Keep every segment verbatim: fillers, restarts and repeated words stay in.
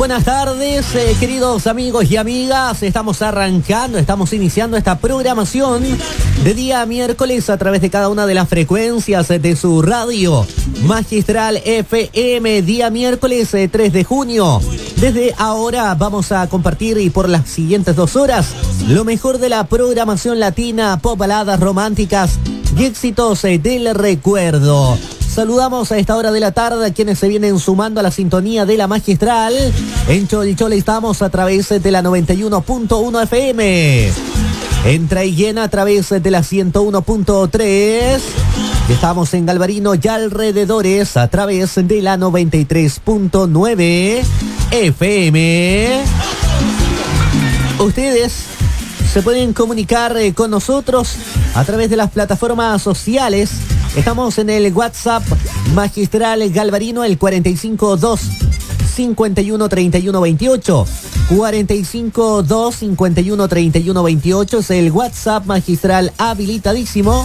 buenas tardes, eh, queridos amigos y amigas. Estamos arrancando, estamos iniciando esta programación de día miércoles a través de cada una de las frecuencias de su radio Magistral F M. Día miércoles eh, tres de junio. Desde ahora vamos a compartir y por las siguientes dos horas lo mejor de la programación latina, pop, baladas románticas y éxitos eh, del recuerdo. Saludamos a esta hora de la tarde a quienes se vienen sumando a la sintonía de la Magistral. En Cholchol estamos a través de la noventa y uno punto uno F M. En Traiguén a través de la ciento uno punto tres. Estamos en Galvarino y alrededores a través de la noventa y tres punto nueve F M. Ustedes se pueden comunicar eh, con nosotros a través de las plataformas sociales. Estamos en el WhatsApp Magistral Galvarino, el cuarenta y cinco dos cincuenta y uno treinta y uno veintiocho. cuarenta y cinco dos cincuenta y uno treinta y uno veintiocho es el WhatsApp Magistral habilitadísimo.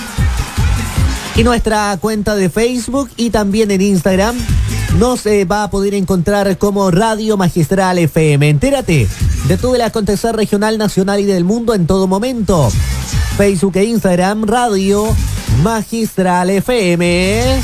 Y nuestra cuenta de Facebook y también en Instagram nos eh, va a poder encontrar como Radio Magistral F M. Entérate de todo el acontecer regional, nacional y del mundo en todo momento. Facebook e Instagram, Radio Magistral F M.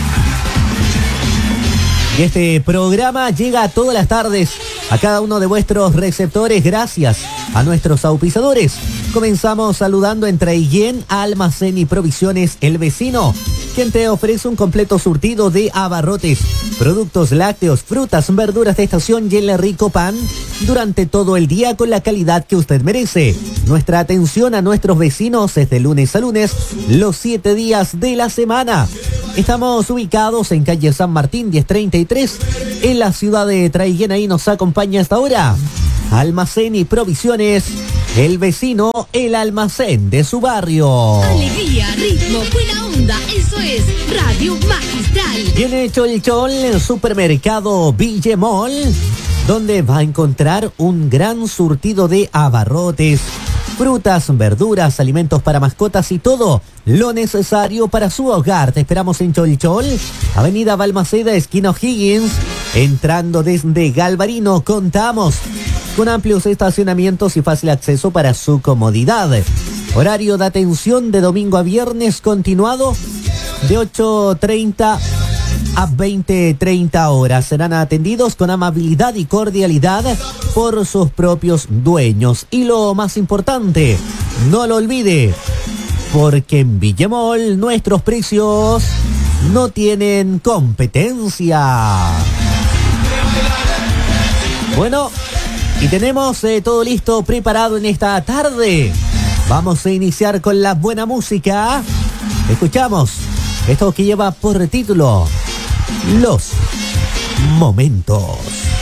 Y este programa llega a todas las tardes a cada uno de vuestros receptores gracias a nuestros auspiciadores. Comenzamos saludando en Traiguén, Almacén y Provisiones El Vecino, quien te ofrece un completo surtido de abarrotes, productos lácteos, frutas, verduras de estación y el rico pan durante todo el día con la calidad que usted merece. Nuestra atención a nuestros vecinos es de lunes a lunes, los siete días de la semana. Estamos ubicados en calle San Martín diez treinta y tres, en la ciudad de Traiguén. Ahí nos acompaña hasta ahora Almacén y Provisiones El Vecino, el almacén de su barrio. Alegría, ritmo, buena onda, eso es Radio Magistral. Viene Cholchol, el supermercado Villemol, donde va a encontrar un gran surtido de abarrotes, frutas, verduras, alimentos para mascotas y todo lo necesario para su hogar. Te esperamos en Cholchol, Avenida Balmaceda, esquina O'Higgins. Entrando desde Galvarino, contamos con amplios estacionamientos y fácil acceso para su comodidad. Horario de atención de domingo a viernes continuado de ocho treinta a veinte treinta horas. Serán atendidos con amabilidad y cordialidad por sus propios dueños. Y lo más importante, no lo olvide, porque en Villemol nuestros precios no tienen competencia. Bueno, y tenemos eh, todo listo, preparado en esta tarde. Vamos a iniciar con la buena música. Escuchamos esto que lleva por título Los Momentos.